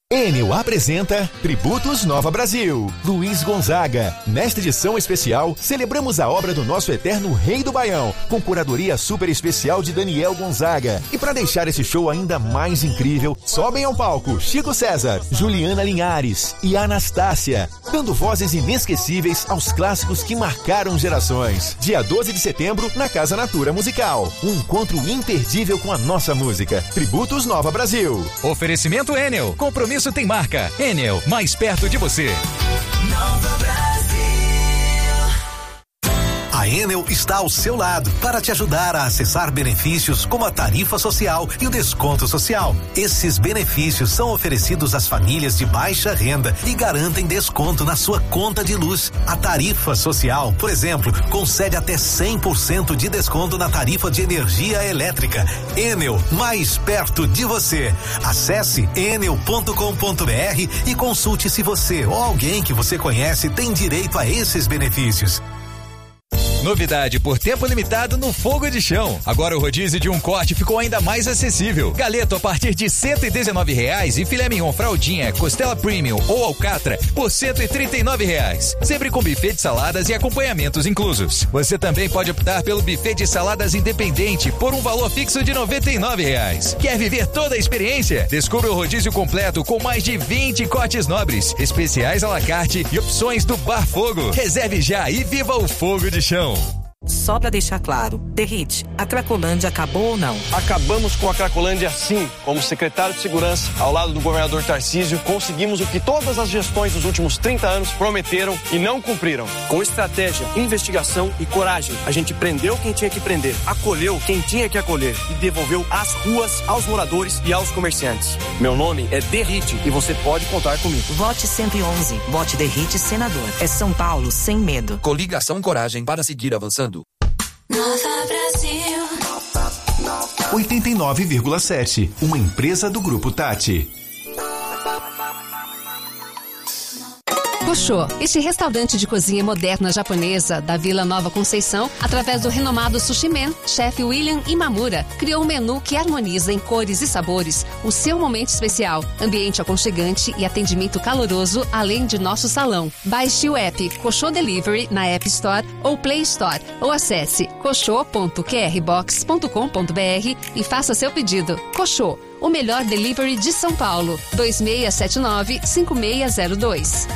Enel apresenta Tributos Nova Brasil, Luiz Gonzaga. Nesta edição especial, celebramos a obra do nosso eterno Rei do Baião, com curadoria super especial de Daniel Gonzaga. E para deixar esse show ainda mais incrível, sobem ao palco Chico César, Juliana Linhares e Anastácia, dando vozes inesquecíveis aos clássicos que marcaram gerações. Dia 12 de setembro, na Casa Natura Musical. Um encontro imperdível com a nossa música. Tributos Nova Brasil. Oferecimento Enel. Compromisso tem marca. Enel, mais perto de você. Nova Brasil. A Enel está ao seu lado para te ajudar a acessar benefícios como a tarifa social e o desconto social. Esses benefícios são oferecidos às famílias de baixa renda e garantem desconto na sua conta de luz. A tarifa social, por exemplo, concede até 100% de desconto na tarifa de energia elétrica. Enel, mais perto de você. Acesse enel.com.br e consulte se você ou alguém que você conhece tem direito a esses benefícios. Novidade por tempo limitado no Fogo de Chão. Agora o rodízio de um corte ficou ainda mais acessível. Galeto a partir de R$119 e filé mignon fraldinha, costela premium ou alcatra por R$139. Sempre com buffet de saladas e acompanhamentos inclusos. Você também pode optar pelo buffet de saladas independente por um valor fixo de R$99. Quer viver toda a experiência? Descubra o rodízio completo com mais de 20 cortes nobres, especiais à la carte e opções do Bar Fogo. Reserve já e viva o Fogo de Chão. Só pra deixar claro, Derrite, a Cracolândia acabou ou não? Acabamos com a Cracolândia sim. Como secretário de Segurança, ao lado do governador Tarcísio, conseguimos o que todas as gestões dos últimos 30 anos prometeram e não cumpriram. Com estratégia, investigação e coragem, a gente prendeu quem tinha que prender, acolheu quem tinha que acolher e devolveu as ruas aos moradores e aos comerciantes. Meu nome é Derrite e você pode contar comigo. Vote 111. Vote Derrite senador. É São Paulo sem medo. Coligação Coragem para seguir avançando. Nova Brasil 89,7, uma empresa do Grupo Tati. Koshô, este restaurante de cozinha moderna japonesa da Vila Nova Conceição, através do renomado Sushi Man, chefe William Imamura, criou um menu que harmoniza em cores e sabores o seu momento especial, ambiente aconchegante e atendimento caloroso, além de nosso salão. Baixe o app Koshô Delivery na App Store ou Play Store, ou acesse koshô.qrbox.com.br e faça seu pedido. Koshô, o melhor delivery de São Paulo, 2679-5602.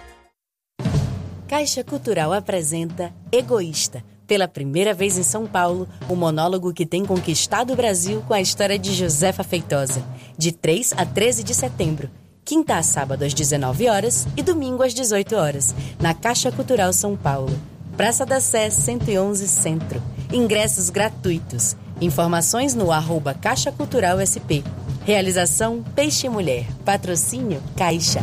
Caixa Cultural apresenta Egoísta. Pela primeira vez em São Paulo, o monólogo que tem conquistado o Brasil com a história de Josefa Feitosa. De 3 a 13 de setembro. Quinta a sábado às 19 horas e domingo às 18 horas. Na Caixa Cultural São Paulo. Praça da Sé 111 Centro. Ingressos gratuitos. Informações no @Caixa Cultural SP. Realização Peixe Mulher. Patrocínio Caixa.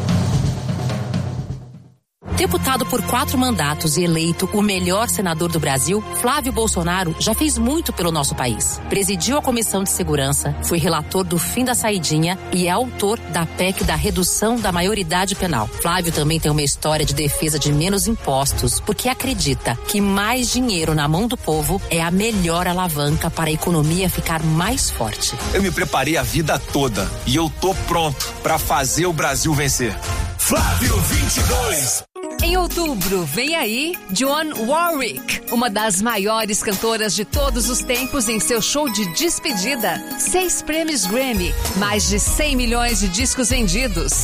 Deputado por 4 mandatos e eleito o melhor senador do Brasil, Flávio Bolsonaro já fez muito pelo nosso país. Presidiu a Comissão de Segurança, foi relator do fim da saidinha e é autor da PEC da redução da maioridade penal. Flávio também tem uma história de defesa de menos impostos, porque acredita que mais dinheiro na mão do povo é a melhor alavanca para a economia ficar mais forte. Eu me preparei a vida toda e eu tô pronto para fazer o Brasil vencer. Flávio 22. Em outubro, vem aí Dionne Warwick, uma das maiores cantoras de todos os tempos, em seu show de despedida. 6 prêmios Grammy, mais de 100 milhões de discos vendidos.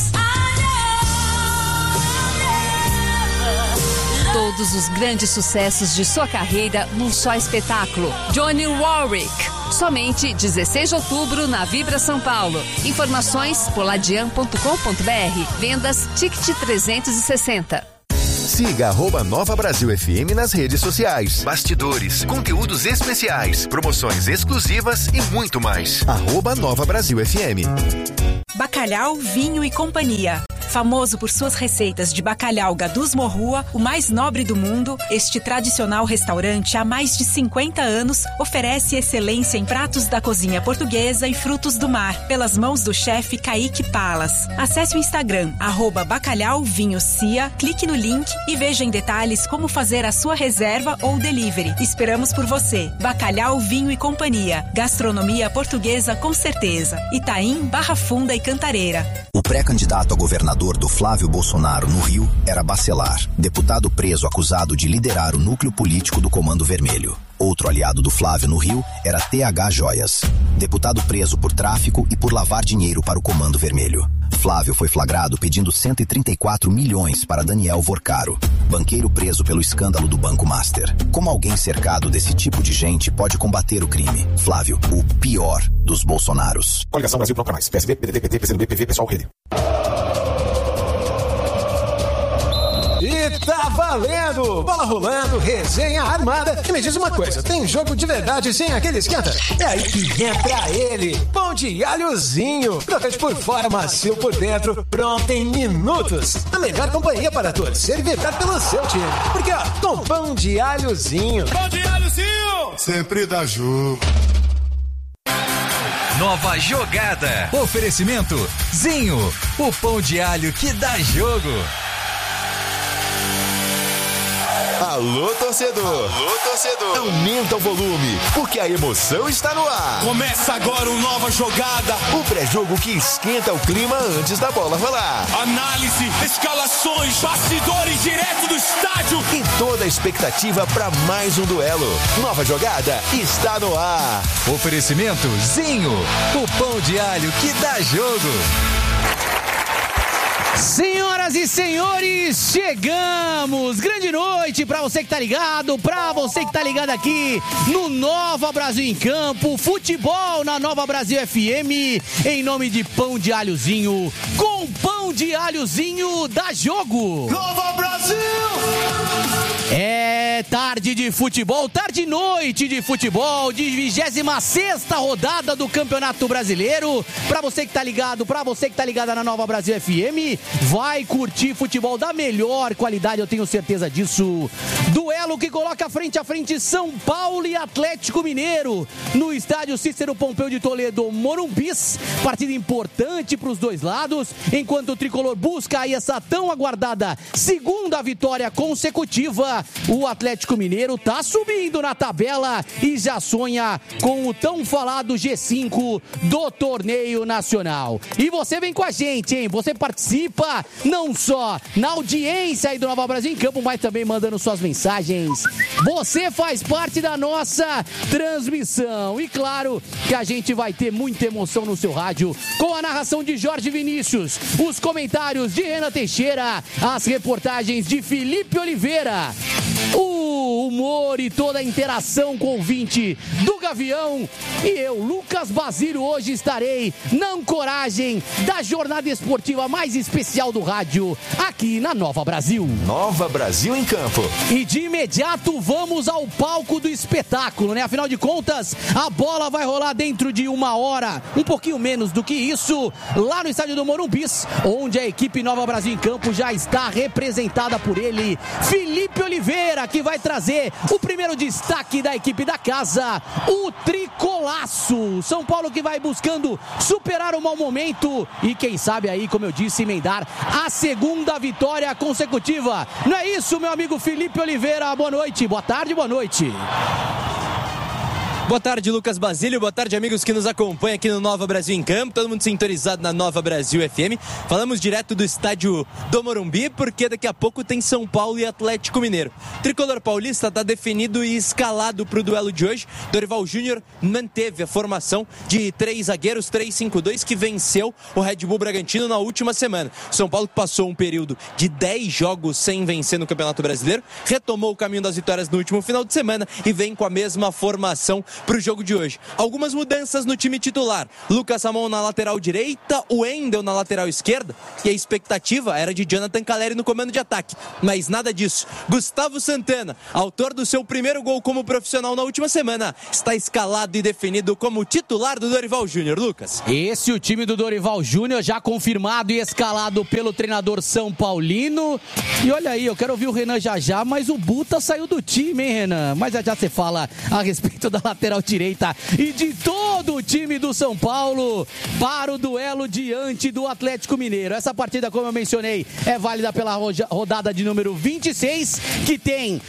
Todos os grandes sucessos de sua carreira num só espetáculo. Dionne Warwick. Somente 16 de outubro na Vibra São Paulo. Informações poladian.com.br. Vendas Ticket 360. Siga @Nova Brasil FM nas redes sociais. Bastidores, conteúdos especiais, promoções exclusivas e muito mais. @Nova Brasil FM. Bacalhau, Vinho e Companhia. Famoso por suas receitas de bacalhau Gadus Morrua, o mais nobre do mundo, este tradicional restaurante há mais de 50 anos oferece excelência em pratos da cozinha portuguesa e frutos do mar, pelas mãos do chefe Kaique Palas. Acesse o Instagram, @bacalhauvinhocia, clique no link e veja em detalhes como fazer a sua reserva ou delivery. Esperamos por você. Bacalhau, Vinho e Companhia. Gastronomia portuguesa com certeza. Itaim, Barra Funda e Cantareira. O pré-candidato a governador do Flávio Bolsonaro no Rio era Bacelar, deputado preso acusado de liderar o núcleo político do Comando Vermelho. Outro aliado do Flávio no Rio era TH Joias, deputado preso por tráfico e por lavar dinheiro para o Comando Vermelho. Flávio foi flagrado pedindo 134 milhões para Daniel Vorcaro, banqueiro preso pelo escândalo do Banco Master. Como alguém cercado desse tipo de gente pode combater o crime? Flávio, o pior dos Bolsonaros. Coligação Brasil Pro Mais, PSB, PDT, PT, PCdoB, PV, Pessoal, Rede. E tá valendo! Bola rolando, resenha armada. E me diz uma coisa, tem jogo de verdade sem aquele esquenta? É aí que entra ele, pão de alhozinho. Crocante por fora, macio por dentro, pronto em minutos. A melhor companhia para torcer e vibrar pelo seu time. Porque ó, com pão de alhozinho. Pão de alhozinho! Sempre dá jogo. Nova jogada. Oferecimento Zinho, o pão de alho que dá jogo. Alô, torcedor! Alô, torcedor! Aumenta o volume, porque a emoção está no ar. Começa agora uma nova jogada. O pré-jogo que esquenta o clima antes da bola rolar. Análise, escalações, bastidores direto do estádio. E toda a expectativa para mais um duelo. Nova jogada está no ar. Oferecimento Zinho, o pão de alho que dá jogo. Senhoras e senhores, chegamos! Grande noite pra você que tá ligado, pra você que tá ligado aqui no Nova Brasil em Campo, futebol na Nova Brasil FM, em nome de Pão de Alhozinho, com Pão de Alhozinho dá jogo! Nova Brasil! É tarde de futebol, tarde e noite de futebol, de 26ª rodada do Campeonato Brasileiro. Pra você que tá ligado, pra você que tá ligada na Nova Brasil FM, vai curtir futebol da melhor qualidade, eu tenho certeza disso. Duelo que coloca frente a frente São Paulo e Atlético Mineiro no estádio Cícero Pompeu de Toledo, Morumbis. Partida importante para os dois lados, enquanto o tricolor busca aí essa tão aguardada segunda vitória consecutiva. O Atlético Mineiro tá subindo na tabela e já sonha com o tão falado G5 do torneio nacional. E você vem com a gente, hein? Você participa não só na audiência aí do Nova Brasil em Campo, mas também mandando suas mensagens. Você faz parte da nossa transmissão. E claro que a gente vai ter muita emoção no seu rádio, com a narração de Jorge Vinícius, os comentários de Renan Teixeira, as reportagens de Felipe Oliveira, o humor e toda a interação com o ouvinte do Gavião. E eu, Lucas Basílio, hoje estarei na ancoragem da jornada esportiva mais especial do rádio, aqui na Nova Brasil. Nova Brasil em Campo. E de imediato vamos ao palco do espetáculo, né? Afinal de contas, a bola vai rolar dentro de uma hora, um pouquinho menos do que isso, lá no estádio do Morumbis, onde a equipe Nova Brasil em Campo já está representada por ele, Felipe Oliveira, que vai trazer o primeiro destaque da equipe da casa, o tricolaço. São Paulo que vai buscando superar o mau momento e quem sabe aí, como eu disse, emendar a segunda vitória consecutiva. Não é isso, meu amigo Felipe Oliveira? Boa noite, boa tarde, boa noite. Boa tarde, Lucas Basílio. Boa tarde, amigos que nos acompanham aqui no Nova Brasil em Campo. Todo mundo sintonizado na Nova Brasil FM. Falamos direto do estádio do Morumbi, porque daqui a pouco tem São Paulo e Atlético Mineiro. O tricolor paulista está definido e escalado para o duelo de hoje. Dorival Júnior manteve a formação de 3 zagueiros, 3-5-2, que venceu o Red Bull Bragantino na última semana. São Paulo, que passou um período de 10 jogos sem vencer no Campeonato Brasileiro, retomou o caminho das vitórias no último final de semana e vem com a mesma formação para o jogo de hoje. Algumas mudanças no time titular: Lucas Ramon na lateral direita, o Wendel na lateral esquerda, e a expectativa era de Jonathan Calleri no comando de ataque, mas nada disso. Gustavo Santana, autor do seu primeiro gol como profissional na última semana, está escalado e definido como titular do Dorival Júnior. Lucas, esse é o time do Dorival Júnior, já confirmado e escalado pelo treinador São Paulino. E olha aí, eu quero ouvir o Renan já, mas o Buta saiu do time, hein, Renan? Mas já você fala a respeito da lateral direita e de todo o time do São Paulo para o duelo diante do Atlético Mineiro. Essa partida, como eu mencionei, é válida pela rodada de número 26, que tem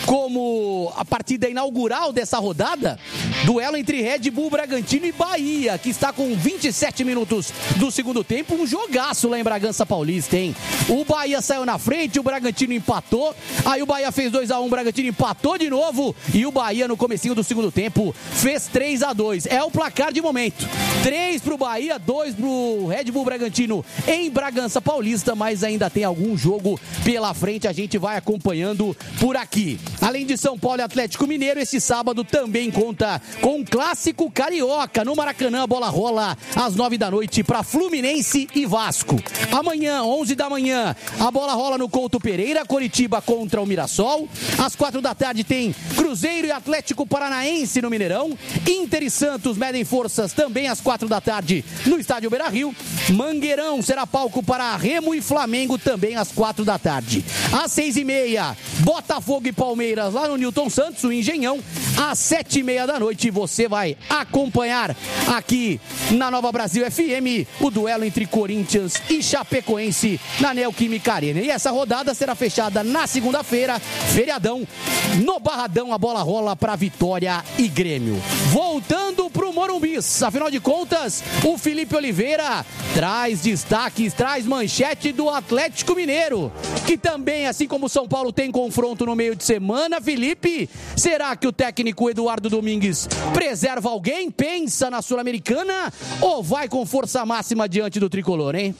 como a partida inaugural dessa rodada, duelo entre Red Bull Bragantino e Bahia, que está com 27 minutos do segundo tempo, um jogaço lá em Bragança Paulista, hein? O Bahia saiu na frente, o Bragantino empatou, aí o Bahia fez 2-1, o Bragantino empatou de novo, e o Bahia no comecinho do segundo tempo fez 3-2. É o placar de momento, 3 pro Bahia, 2 pro Red Bull Bragantino em Bragança Paulista, mas ainda tem algum jogo pela frente, a gente vai acompanhando por aqui. Além de São Paulo e Atlético Mineiro, esse sábado também conta com um clássico carioca. No Maracanã, a bola rola às 9 da noite para Fluminense e Vasco. Amanhã, 11 da manhã, a bola rola no Couto Pereira, Coritiba contra o Mirassol. Às 4 da tarde tem Cruzeiro e Atlético Paranaense no Mineirão. Inter e Santos medem forças também às 4 da tarde no estádio Beira-Rio. Mangueirão será palco para Remo e Flamengo também às 4 da tarde. Às 6h30, Botafogo e Palmeiras lá no Newton Santos, o Engenhão. Às 7h30 da noite você vai acompanhar aqui na Nova Brasil FM o duelo entre Corinthians e Chapecoense na Neoquímica Arena. E essa rodada será fechada na segunda-feira, feriadão, no Barradão. A bola rola para Vitória e Grêmio. Voltando pro Morumbi, afinal de contas, o Felipe Oliveira traz destaques, traz manchete do Atlético Mineiro, que também, assim como o São Paulo, tem confronto no meio de semana. Felipe, será que o técnico Eduardo Domingues preserva alguém, pensa na Sul-Americana ou vai com força máxima diante do tricolor, hein?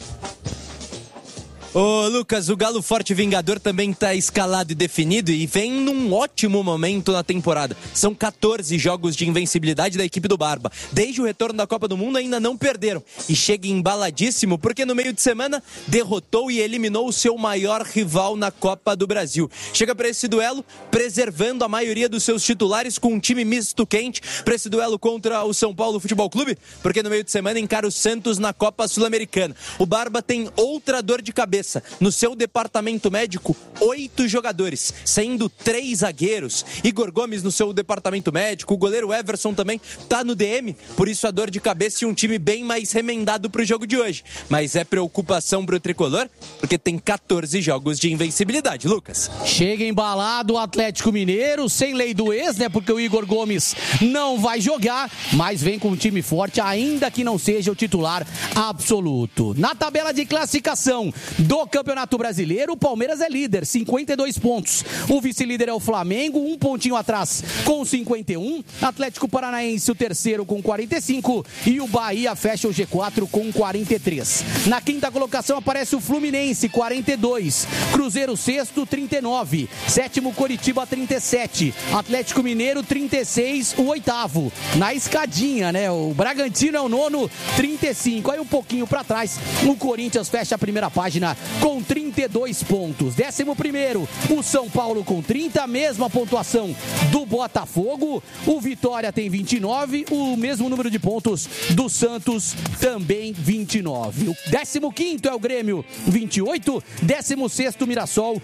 Ô Lucas, o Galo Forte Vingador também está escalado e definido e vem num ótimo momento na temporada. São 14 jogos de invencibilidade da equipe do Barba. Desde o retorno da Copa do Mundo ainda não perderam. E chega embaladíssimo porque no meio de semana derrotou e eliminou o seu maior rival na Copa do Brasil. Chega para esse duelo preservando a maioria dos seus titulares com um time misto quente para esse duelo contra o São Paulo Futebol Clube, porque no meio de semana encara o Santos na Copa Sul-Americana. O Barba tem outra dor de cabeça. No seu departamento médico, 8 jogadores, sendo 3 zagueiros. Igor Gomes no seu departamento médico, o goleiro Everson também tá no DM, por isso a dor de cabeça e um time bem mais remendado pro jogo de hoje. Mas é preocupação pro tricolor, porque tem 14 jogos de invencibilidade, Lucas. Chega embalado o Atlético Mineiro, sem lei do ex, né? Porque o Igor Gomes não vai jogar, mas vem com um time forte, ainda que não seja o titular absoluto. Na tabela de classificação do Campeonato Brasileiro, o Palmeiras é líder, 52 pontos. O vice-líder é o Flamengo, um pontinho atrás com 51. Atlético Paranaense, o terceiro, com 45. E o Bahia fecha o G4 com 43. Na quinta colocação aparece o Fluminense, 42. Cruzeiro, sexto, 39. Sétimo, Coritiba, 37. Atlético Mineiro, 36, o oitavo. Na escadinha, né? O Bragantino é o nono, 35. Aí um pouquinho pra trás, o Corinthians fecha a primeira página com 32 pontos. 11º, o São Paulo com 30, mesma pontuação do Botafogo. O Vitória tem 29, o mesmo número de pontos do Santos, também 29. O 15º é o Grêmio, 28. 16º, Mirassol,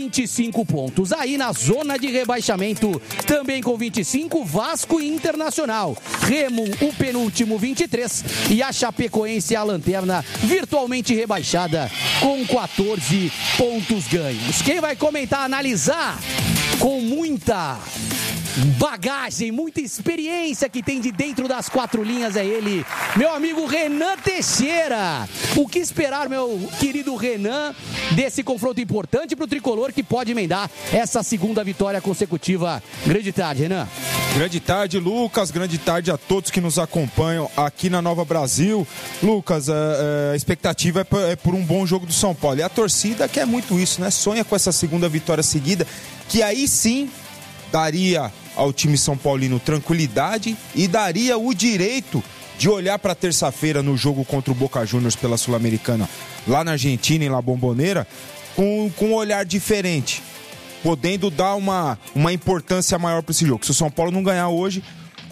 25 pontos. Aí na zona de rebaixamento, também com 25, Vasco e Internacional. Remo, o penúltimo, 23. E a Chapecoense, a lanterna, virtualmente rebaixada, com 14 pontos ganhos. Quem vai comentar, analisar com muita bagagem, muita experiência que tem de dentro das quatro linhas é ele, meu amigo Renan Teixeira. O que esperar, meu querido Renan, desse confronto importante para o tricolor que pode emendar essa segunda vitória consecutiva? Grande tarde, Renan. Grande tarde, Lucas. Grande tarde a todos que nos acompanham aqui na Nova Brasil. Lucas, a expectativa é por um bom jogo do São Paulo. E a torcida quer muito isso, né? Sonha com essa segunda vitória seguida, que aí sim daria ao time São Paulino tranquilidade e daria o direito de olhar para terça-feira no jogo contra o Boca Juniors pela Sul-Americana, lá na Argentina, em La Bombonera, com um olhar diferente, podendo dar uma importância maior para esse jogo. Se o São Paulo não ganhar hoje,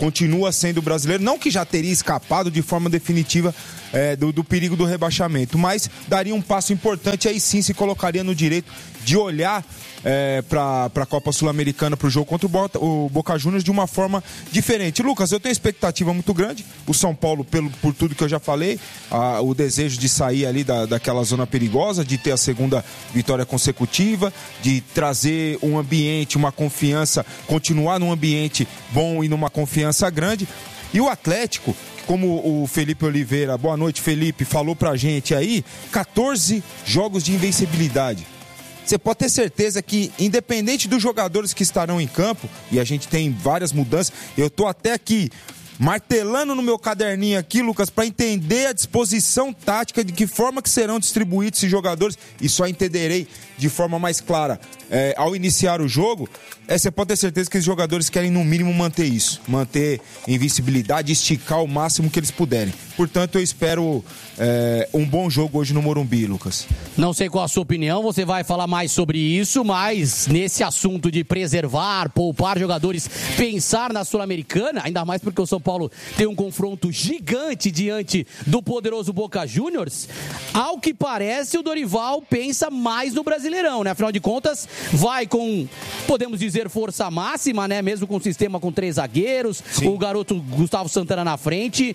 continua sendo brasileiro, não que já teria escapado de forma definitiva do perigo do rebaixamento, mas daria um passo importante, aí sim se colocaria no direito de olhar para a Copa Sul-Americana, para o jogo contra o Boca Juniors de uma forma diferente. Lucas, eu tenho expectativa muito grande, o São Paulo, por tudo que eu já falei, o desejo de sair ali daquela zona perigosa, de ter a segunda vitória consecutiva, de trazer um ambiente, uma confiança, continuar num ambiente bom e numa confiança grande. E o Atlético, como o Felipe Oliveira, boa noite Felipe, falou pra gente aí, 14 jogos de invencibilidade. Você pode ter certeza que, independente dos jogadores que estarão em campo, e a gente tem várias mudanças, eu tô até aqui martelando no meu caderninho aqui, Lucas, para entender a disposição tática, de que forma que serão distribuídos esses jogadores, e só entenderei de forma mais clara ao iniciar o jogo. Você pode ter certeza que os jogadores querem no mínimo manter isso, manter invencibilidade, esticar o máximo que eles puderem. Portanto, eu espero um bom jogo hoje no Morumbi, Lucas. Não sei qual a sua opinião, você vai falar mais sobre isso, mas nesse assunto de preservar, poupar jogadores, pensar na Sul-Americana, ainda mais porque o São Paulo tem um confronto gigante diante do poderoso Boca Juniors, ao que parece o Dorival pensa mais no Brasileirão, né? Afinal de contas, vai com, podemos dizer, força máxima, né? Mesmo com o sistema com 3 zagueiros, sim, o garoto Gustavo Santana na frente.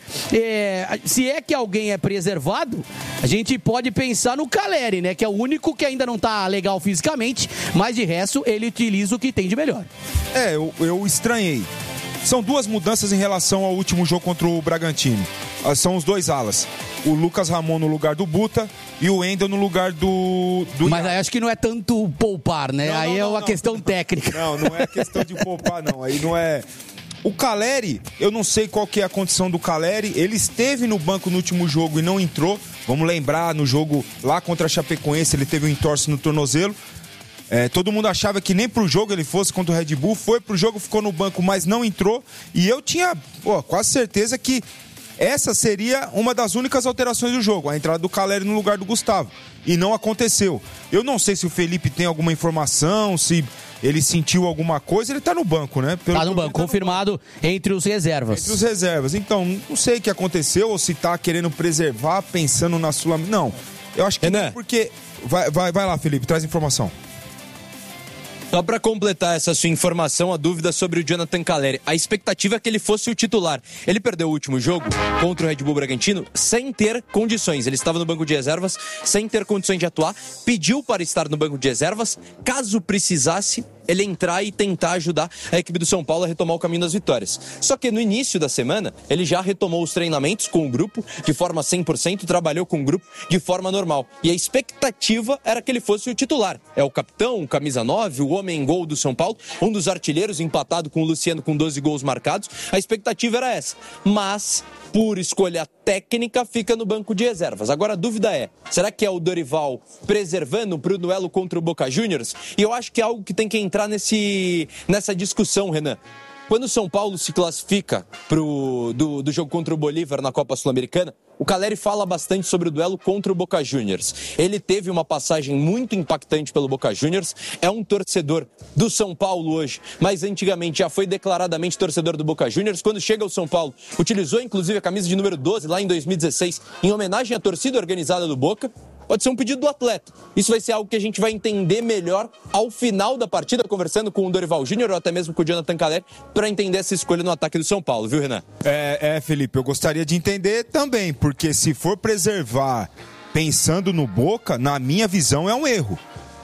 Se é que alguém é preservado, a gente pode pensar no Caleri, né? Que é o único que ainda não tá legal fisicamente, mas de resto ele utiliza o que tem de melhor. Eu estranhei. São 2 mudanças em relação ao último jogo contra o Bragantino. São os 2 alas. O Lucas Ramon no lugar do Buta e o Wendel no lugar do Mas aí acho que não é tanto poupar, né? Aí é uma questão técnica. Não é questão de poupar, não. Aí não é... O Caleri, eu não sei qual que é a condição do Caleri. Ele esteve no banco no último jogo e não entrou. Vamos lembrar, no jogo lá contra a Chapecoense, ele teve um entorse no tornozelo. Todo mundo achava que nem pro jogo ele fosse contra o Red Bull. Foi pro jogo, ficou no banco, mas não entrou. E eu tinha quase certeza que essa seria uma das únicas alterações do jogo, a entrada do Caleri no lugar do Gustavo. E não aconteceu. Eu não sei se o Felipe tem alguma informação, se ele sentiu alguma coisa. Ele tá no banco, né? Tá no banco, confirmado entre os reservas. Entre os reservas. Então, não sei o que aconteceu, ou se tá querendo preservar, pensando na Sul-Americana. Não, eu acho que não, porque... Vai lá, Felipe, traz informação. Só para completar essa sua informação, a dúvida sobre o Jonathan Caleri. A expectativa é que ele fosse o titular. Ele perdeu o último jogo contra o Red Bull Bragantino sem ter condições. Ele estava no banco de reservas, sem ter condições de atuar. Pediu para estar no banco de reservas. Caso precisasse, ele entrar e tentar ajudar a equipe do São Paulo a retomar o caminho das vitórias. Só que no início da semana, ele já retomou os treinamentos com o grupo de forma 100%, trabalhou com o grupo de forma normal. E a expectativa era que ele fosse o titular. É o capitão, o camisa 9, o homem-gol do São Paulo, um dos artilheiros, empatado com o Luciano com 12 gols marcados. A expectativa era essa. Mas, por escolha técnica, fica no banco de reservas. Agora a dúvida é, será que é o Dorival preservando para o duelo contra o Boca Juniors? E eu acho que é algo que tem que entrar nessa discussão, Renan. Quando o São Paulo se classifica do jogo contra o Bolívar na Copa Sul-Americana, o Caleri fala bastante sobre o duelo contra o Boca Juniors. Ele teve uma passagem muito impactante pelo Boca Juniors, é um torcedor do São Paulo hoje, mas antigamente já foi declaradamente torcedor do Boca Juniors. Quando chega ao São Paulo, utilizou inclusive a camisa de número 12 lá em 2016, em homenagem à torcida organizada do Boca. Pode ser um pedido do atleta. Isso vai ser algo que a gente vai entender melhor ao final da partida, conversando com o Dorival Júnior ou até mesmo com o Jonathan Caleri, para entender essa escolha no ataque do São Paulo, viu, Renan? Felipe, eu gostaria de entender também, porque se for preservar pensando no Boca, na minha visão é um erro.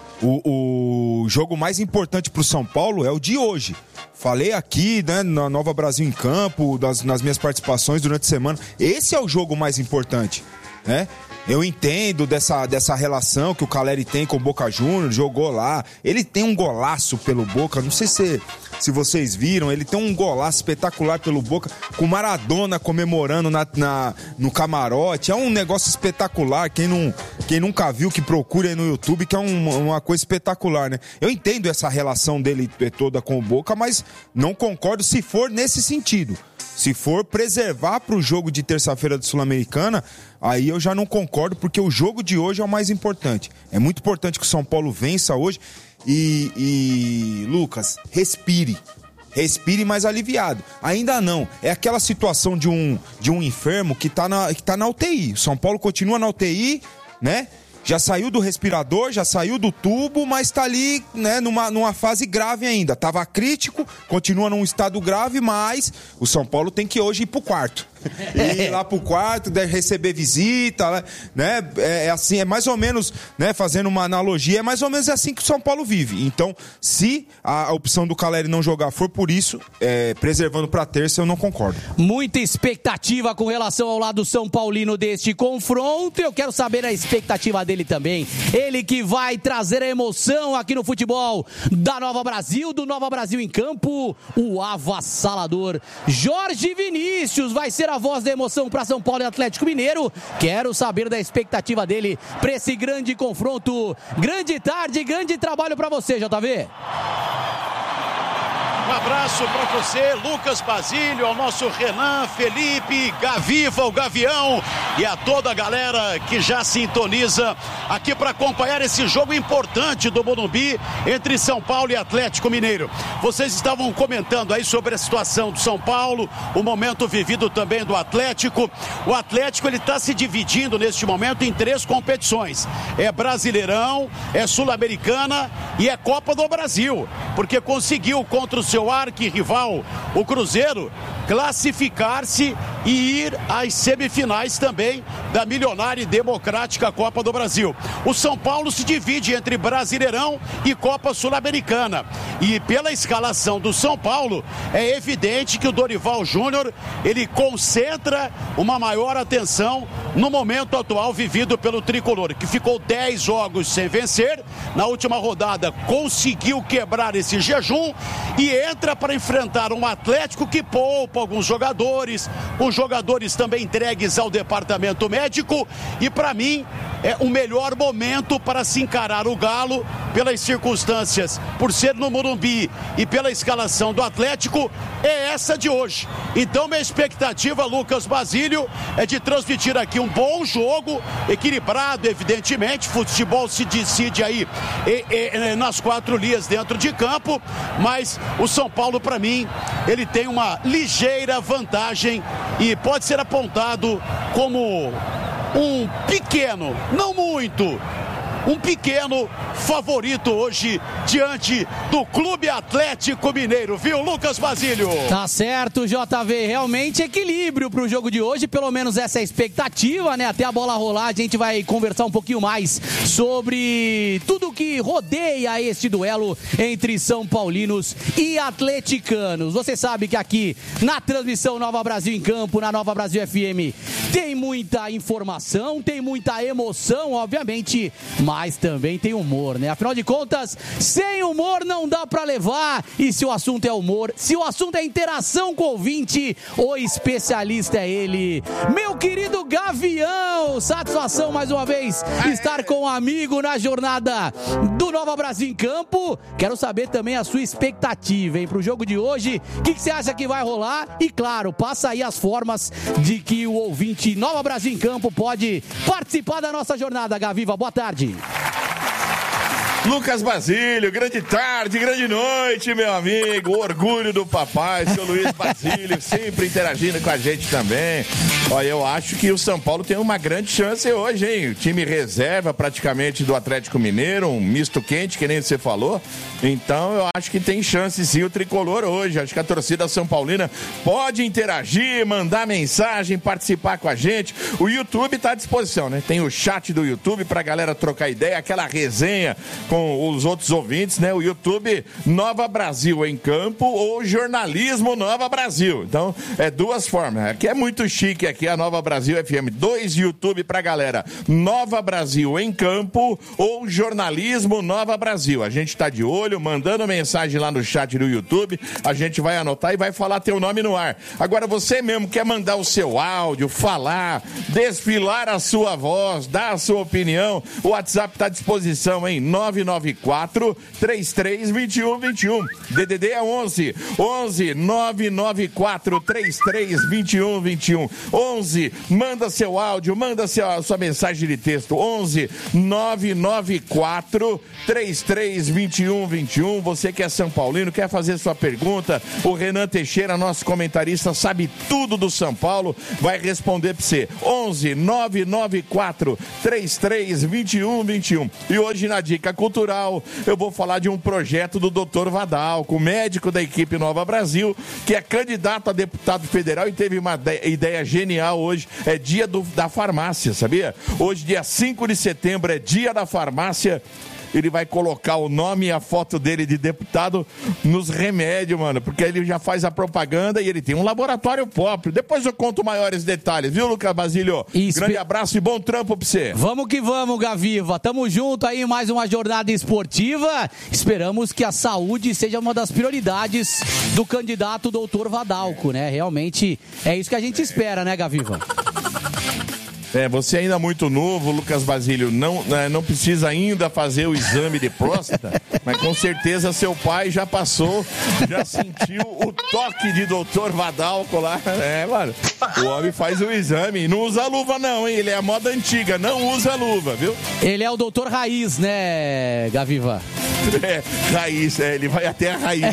O jogo mais importante para o São Paulo é o de hoje. Falei aqui, né, na Nova Brasil em Campo, nas minhas participações durante a semana. Esse é o jogo mais importante, né? Eu entendo dessa relação que o Caleri tem com o Boca Juniors, jogou lá. Ele tem um golaço pelo Boca, não sei se vocês viram, ele tem um golaço espetacular pelo Boca, com Maradona comemorando no camarote. É um negócio espetacular, quem nunca viu, que procure aí no YouTube, que é uma coisa espetacular, né? Eu entendo essa relação dele toda com o Boca, mas não concordo se for nesse sentido. Se for preservar para o jogo de terça-feira da Sul-Americana, aí eu já não concordo, porque o jogo de hoje é o mais importante. É muito importante que o São Paulo vença hoje. E Lucas, respire. respire mais aliviado. Ainda não. É aquela situação de um enfermo que tá na UTI. O São Paulo continua na UTI, né? Já saiu do respirador, já saiu do tubo, mas tá ali, né, numa fase grave ainda. Tava crítico, continua num estado grave, mas o São Paulo tem que hoje ir pro quarto. Ir lá pro quarto, receber visita, né? É assim, é mais ou menos, né? Fazendo uma analogia, é mais ou menos assim que o São Paulo vive. Então, se a opção do Caleri não jogar for por isso, preservando pra terça, eu não concordo. Muita expectativa com relação ao lado São Paulino deste confronto. Eu quero saber a expectativa dele também. Ele que vai trazer a emoção aqui no futebol da Nova Brasil, do Nova Brasil em campo, o avassalador Jorge Vinícius vai ser a voz da emoção para São Paulo e Atlético Mineiro. Quero saber da expectativa dele para esse grande confronto. Grande tarde, grande trabalho para você, JV. Um abraço para você, Lucas Basílio, ao nosso Renan, Felipe, Gaviva, o Gavião e a toda a galera que já sintoniza aqui para acompanhar esse jogo importante do Morumbi entre São Paulo e Atlético Mineiro. Vocês estavam comentando aí sobre a situação do São Paulo, o momento vivido também do Atlético. O Atlético, ele está se dividindo neste momento em 3 competições. É Brasileirão, é Sul-Americana e é Copa do Brasil, porque conseguiu contra o seu arquirrival, o Cruzeiro, classificar-se e ir às semifinais também da milionária e democrática Copa do Brasil. O São Paulo se divide entre Brasileirão e Copa Sul-Americana. E pela escalação do São Paulo, é evidente que o Dorival Júnior, ele concentra uma maior atenção no momento atual vivido pelo tricolor, que ficou 10 jogos sem vencer. Na última rodada conseguiu quebrar esse jejum e entra para enfrentar um Atlético que poupa alguns jogadores, os jogadores também entregues ao departamento médico, e para mim é o melhor momento para se encarar o Galo pelas circunstâncias, por ser no Morumbi e pela escalação do Atlético, é essa de hoje. Então minha expectativa, Lucas Basílio, é de transmitir aqui um bom jogo, equilibrado, evidentemente. Futebol se decide aí nas 4 linhas dentro de campo, mas o São Paulo, para mim, ele tem uma ligeira vantagem e pode ser apontado como um pequeno, não muito, um pequeno favorito hoje diante do Clube Atlético Mineiro, viu, Lucas Basílio? Tá certo, JV, realmente equilíbrio pro jogo de hoje, pelo menos essa é a expectativa, né? Até a bola rolar, a gente vai conversar um pouquinho mais sobre tudo que rodeia este duelo entre São Paulinos e atleticanos. Você sabe que aqui na transmissão Nova Brasil em Campo, na Nova Brasil FM, tem muita informação, tem muita emoção, obviamente, mas também tem humor, né? Afinal de contas, sem humor não dá pra levar. E se o assunto é humor, se o assunto é interação com o ouvinte, o especialista é ele, meu querido Gavião. Satisfação mais uma vez estar com um amigo na jornada do Nova Brasil em Campo. Quero saber também a sua expectativa, hein, pro jogo de hoje. O que você acha que vai rolar? E claro, passa aí as formas de que o ouvinte Nova Brasil em Campo pode participar da nossa jornada. Gaviva, boa tarde. Lucas Basílio, grande tarde, grande noite, meu amigo. O orgulho do papai, seu Luiz Basílio, sempre interagindo com a gente também. Olha, eu acho que o São Paulo tem uma grande chance hoje, hein? O time reserva praticamente do Atlético Mineiro, um misto quente, que nem você falou. Então eu acho que tem chance sim o tricolor hoje. Acho que a torcida São Paulina pode interagir, mandar mensagem, participar com a gente. O YouTube está à disposição, né? Tem o chat do YouTube pra galera trocar ideia, aquela resenha com os outros ouvintes, né? O YouTube Nova Brasil em Campo ou Jornalismo Nova Brasil. Então, é 2 formas. Aqui é muito chique, aqui é a Nova Brasil FM. 2 YouTube pra galera. Nova Brasil em Campo ou Jornalismo Nova Brasil. A gente tá de olho, mandando mensagem lá no chat do YouTube. A gente vai anotar e vai falar teu nome no ar. Agora, você mesmo quer mandar o seu áudio, falar, desfilar a sua voz, dar a sua opinião, o WhatsApp tá à disposição, hein? 9 994-33-2121. DDD é 11 994-33-2121. 11, manda seu áudio, manda sua mensagem de texto. 11 994-33-2121. Você que é São Paulino, quer fazer sua pergunta, o Renan Teixeira, nosso comentarista, sabe tudo do São Paulo, vai responder para você. 11 994-33-2121. E hoje na Dica Cultural eu vou falar de um projeto do Dr. Vadalco, médico da equipe Nova Brasil, que é candidato a deputado federal e teve uma ideia genial hoje. É dia da farmácia, sabia? Hoje, dia 5 de setembro, é dia da farmácia. Ele vai colocar o nome e a foto dele de deputado nos remédios, mano, porque ele já faz a propaganda e ele tem um laboratório próprio. Depois eu conto maiores detalhes, viu, Lucas Basílio? Grande abraço e bom trampo pra você. Vamos que vamos, Gaviva. Tamo junto aí em mais uma jornada esportiva. Esperamos que a saúde seja uma das prioridades do candidato doutor Vadalco, né? Realmente é isso que a gente espera, né, Gaviva? Você ainda é muito novo, Lucas Basílio, não precisa ainda fazer o exame de próstata, mas com certeza seu pai já passou, já sentiu o toque de doutor Vadalco lá. Mano, o homem faz o exame, não usa luva não, hein? Ele é a moda antiga, não usa luva, viu? Ele é o doutor Raiz, né, Gaviva? Raiz, ele vai até a raiz.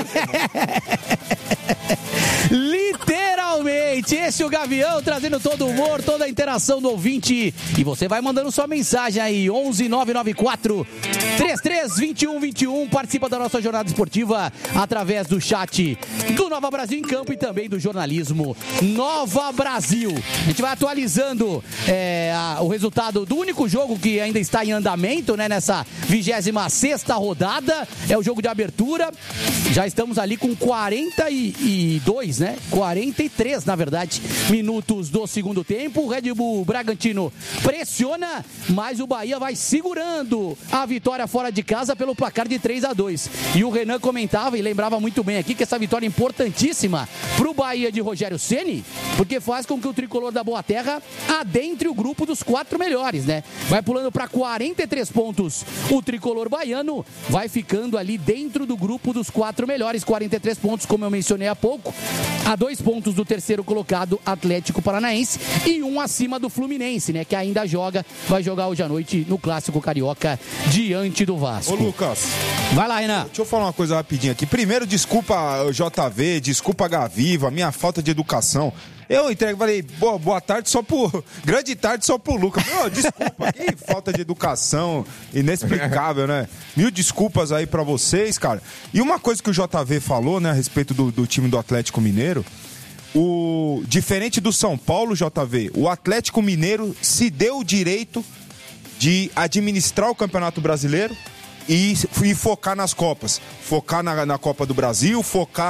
Literalmente, esse é o Gavião trazendo todo o humor, toda a interação do ouvinte. E você vai mandando sua mensagem aí, 11 994 33-2121. Participa da nossa jornada esportiva através do chat do Nova Brasil em Campo e também do jornalismo Nova Brasil. A gente vai atualizando o resultado do único jogo que ainda está em andamento, né, nessa 26ª rodada. É o jogo de abertura. Já estamos ali com 42, né? 43, na verdade, minutos do segundo tempo. O Red Bull Bragantino pressiona, mas o Bahia vai segurando a vitória fora de casa pelo placar de 3-2. E o Renan comentava e lembrava muito bem aqui que essa vitória é importantíssima para o Bahia de Rogério Ceni, porque faz com que o tricolor da Boa Terra adentre o grupo dos 4 melhores, né? Vai pulando para 43 pontos. O tricolor baiano vai ficando ali dentro do grupo dos 4 melhores, 43 pontos, como eu mencionei há pouco, a 2 pontos do terceiro colocado Atlético Paranaense e 1 acima do Fluminense, né, que ainda vai jogar hoje à noite no Clássico Carioca diante do Vasco. Ô, Lucas, vai lá, Renan. Deixa eu falar uma coisa rapidinho aqui. Primeiro, desculpa JV, desculpa Gaviva, minha falta de educação. Eu entrego, falei, boa tarde grande tarde só pro Lucas. Desculpa, que falta de educação, inexplicável, né? Mil desculpas aí pra vocês, cara. E uma coisa que o JV falou, né, a respeito do time do Atlético Mineiro, diferente do São Paulo, JV, o Atlético Mineiro se deu o direito de administrar o Campeonato Brasileiro e focar nas Copas. Focar na Copa do Brasil,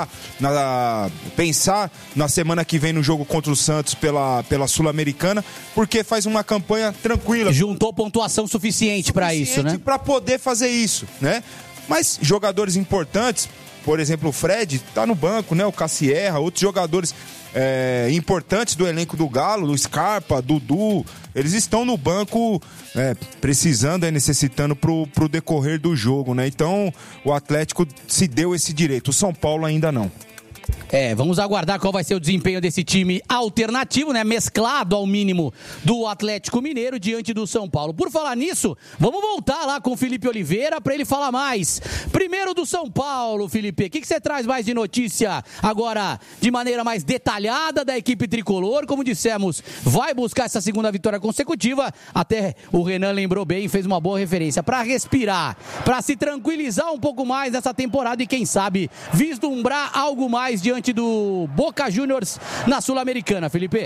pensar na semana que vem no jogo contra o Santos pela Sul-Americana, porque faz uma campanha tranquila. Juntou pontuação suficiente para isso, né? Para poder fazer isso, né? Mas jogadores importantes, por exemplo, o Fred tá no banco, né? O Cassierra, outros jogadores importantes do elenco do Galo, o Scarpa, Dudu, eles estão no banco precisando, necessitando pro decorrer do jogo, né? Então o Atlético se deu esse direito, o São Paulo ainda não. Vamos aguardar qual vai ser o desempenho desse time alternativo, né? Mesclado ao mínimo do Atlético Mineiro diante do São Paulo. Por falar nisso, vamos voltar lá com o Felipe Oliveira para ele falar mais. Primeiro do São Paulo, Felipe, o que você traz mais de notícia agora de maneira mais detalhada da equipe tricolor? Como dissemos, vai buscar essa segunda vitória consecutiva. Até o Renan lembrou bem, fez uma boa referência para respirar, para se tranquilizar um pouco mais nessa temporada e quem sabe vislumbrar algo mais diante do Boca Juniors na Sul-Americana, Felipe.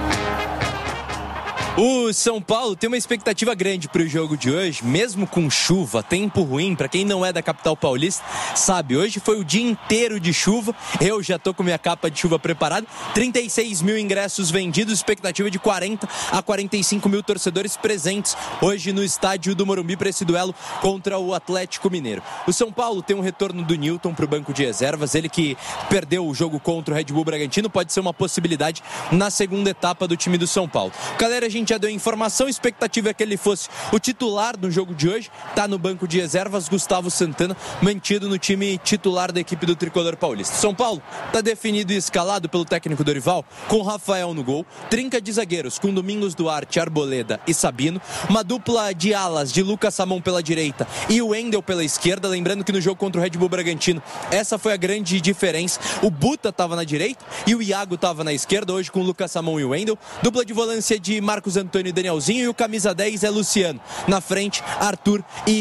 O São Paulo tem uma expectativa grande para o jogo de hoje, mesmo com chuva, tempo ruim. Para quem não é da capital paulista, sabe, hoje foi o dia inteiro de chuva. Eu já tô com minha capa de chuva preparada. 36 mil ingressos vendidos, expectativa de 40 a 45 mil torcedores presentes hoje no estádio do Morumbi para esse duelo contra o Atlético Mineiro. O São Paulo tem um retorno do Newton para o banco de reservas. Ele que perdeu o jogo contra o Red Bull Bragantino, pode ser uma possibilidade na segunda etapa do time do São Paulo. Galera, a gente gente já deu informação, a expectativa é que ele fosse o titular no jogo de hoje. Tá no banco de reservas, Gustavo Santana, mantido no time titular da equipe do Tricolor Paulista. São Paulo tá definido e escalado pelo técnico Dorival, com Rafael no gol, trinca de zagueiros com Domingos Duarte, Arboleda e Sabino, uma dupla de alas de Lucas Samon pela direita e o Wendel pela esquerda. Lembrando que no jogo contra o Red Bull Bragantino, essa foi a grande diferença. O Buta estava na direita e o Iago estava na esquerda, hoje com o Lucas Samon e o Wendel. Dupla de volância de Marcos Antônio e Danielzinho, e o camisa 10 é Luciano. Na frente, Arthur e